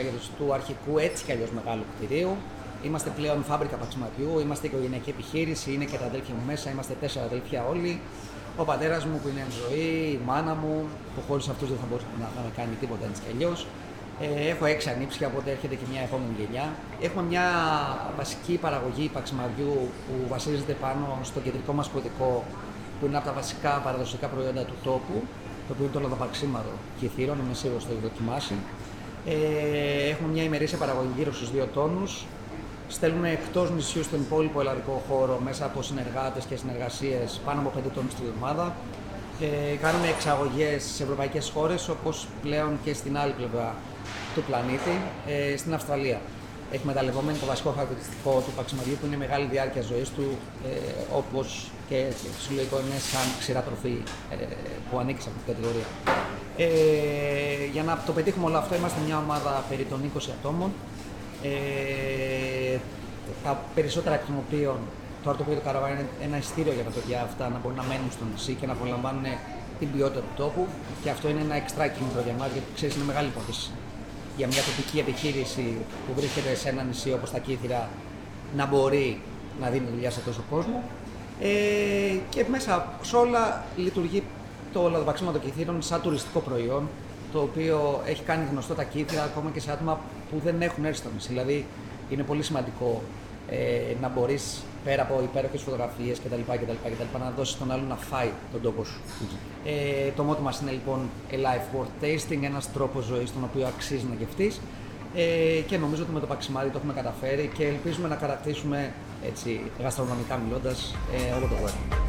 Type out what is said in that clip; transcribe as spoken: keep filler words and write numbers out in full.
μέγεθος του αρχικού έτσι κι αλλιώς μεγάλου κτηρίου. Είμαστε πλέον φάμπρικα παξιματιού, είμαστε οικογενειακή επιχείρηση, είναι και τα αδέλφια μου μέσα, είμαστε τέσσερα αδέλφια όλοι. Ο πατέρας μου που είναι εν ζωή, η μάνα μου, που χωρίς αυτούς δεν θα μπορούσαμε να είχαμε κάνει τίποτα έτσι κι αλλιώς. Ε, έχω έξι ανήψια, οπότε έρχεται και μια επόμενη γενιά. Έχουμε μια βασική παραγωγή παξιμαδιού που βασίζεται πάνω στο κεντρικό μας κωδικό, που είναι από τα βασικά παραδοσιακά προϊόντα του τόπου, το οποίο είναι το λαδοπαξίμαδο κυθύρων, είμαι σίγουρος ότι το έχει δοκιμάσει. Ε, έχουμε μια ημερήσια παραγωγή γύρω στους δύο τόνους. Στέλνουμε εκτός νησιού στον υπόλοιπο ελλαδικό χώρο μέσα από συνεργάτες και συνεργασίες πάνω από πέντε τόνους τη εβδομάδα. Ε, κάνουμε εξαγωγές σε ευρωπαϊκές χώρες, όπως πλέον και στην άλλη πλευρά του πλανήτη, ε, στην Αυστραλία. Έχει μεταλλευόμενο το βασικό χαρακτηριστικό του παξιμαδιού που είναι η μεγάλη διάρκεια ζωής του, ε, όπως και φυσιολογικό είναι σαν ξηρά τροφή ε, που ανήκει σε αυτή την κατηγορία. Ε, για να το πετύχουμε όλο αυτό, είμαστε μια ομάδα περί των είκοσι ατόμων. Ε, τα περισσότερα εκ των οποίων το αρτοπείο του Καραβά είναι ένα ειστήριο για τα παιδιά αυτά να μπορούν να μένουν στο νησί και να απολαμβάνουν την ποιότητα του τόπου. Και αυτό είναι ένα εξτρά κίνητρο για μας, γιατί ξέρεις, είναι μεγάλη υπόθεση για μια τοπική επιχείρηση που βρίσκεται σε ένα νησί όπως τα Κύθυρα να μπορεί να δίνει δουλειά σε τόσο κόσμο. Ε, και μέσα σε όλα λειτουργεί το λαδοπαξίματο Κυθύρων σαν τουριστικό προϊόν, το οποίο έχει κάνει γνωστό τα Κύθυρα ακόμα και σε άτομα που δεν έχουν έρθει στο νησί. Δηλαδή, είναι πολύ σημαντικό ε, να μπορείς πέρα από υπέροχες φωτογραφίες κτλ. κτλ να δώσεις τον άλλον να φάει τον τόπο σου. Mm-hmm. Ε, το μότο μας είναι λοιπόν A Life Worth Tasting, ένας τρόπος ζωής τον οποίο αξίζει να γευτείς. Ε, και νομίζω ότι με το παξιμάδι το έχουμε καταφέρει και ελπίζουμε να κατακτήσουμε έτσι, γαστρονομικά μιλώντας ε, όλο το κόσμο.